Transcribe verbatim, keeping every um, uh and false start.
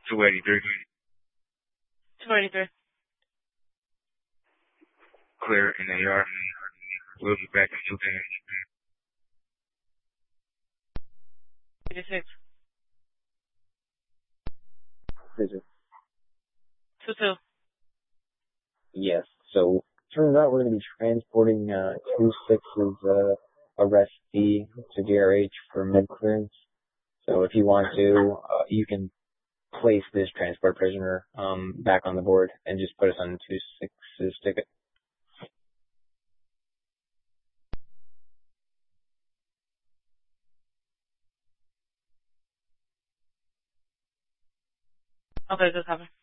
two eighty-three. two eighty-three. Clear in the yard. We'll be back in two things. eighty-six. Visit. two two. Yes. So turns out we're going to be transporting uh, two six's uh, arrestee to D R H for mid clearance. So if you want to, uh, you can place this transport prisoner um, back on the board and just put us on two six's ticket. Okay, good cover.